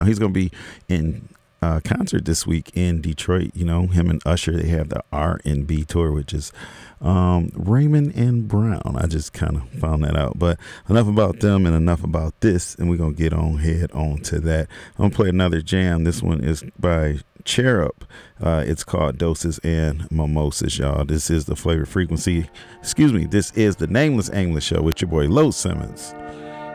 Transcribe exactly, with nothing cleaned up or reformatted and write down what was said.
He's gonna be in uh, concert this week in Detroit. You know, him and Usher, they have the R and B tour, which is um, Raymond and Brown. I just kind of found that out. But enough about them and enough about this, and we're gonna get on head on to that. I'm gonna play another jam. This one is by Cherub. Uh, it's called Doses and Mimosas, y'all. This is the Flavor Frequency. Excuse me. This is the Nameless English Show with your boy Lo Simmons.